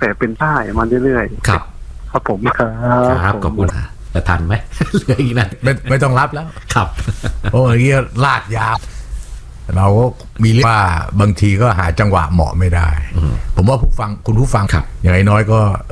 แต่เป็นป้ายมาเรื่อยๆครับครับผมครับขอบคุณจะทันไหมเหลืออีกนั่นไม่ต้องรับแล้วครับโอ้ยงี้ลาดยาวเราก็มีเรื่องว่าบางทีก็หาจังหวะเหมาะไม่ได้ผมว่าคุณผู้ฟังอย่างน้อยก็